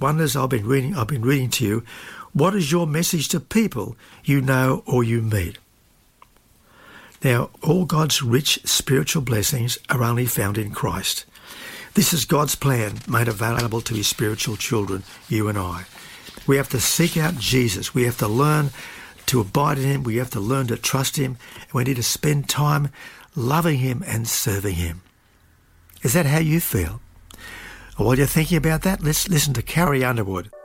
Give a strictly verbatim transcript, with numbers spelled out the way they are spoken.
wonders I've been reading, I've been reading to you, what is your message to people you know or you meet? Now, all God's rich spiritual blessings are only found in Christ. This is God's plan made available to his spiritual children, you and I. We have to seek out Jesus. We have to learn to abide in him. We have to learn to trust him. And we need to spend time loving him and serving him. Is that how you feel? While you're thinking about that, let's listen to Carrie Underwood.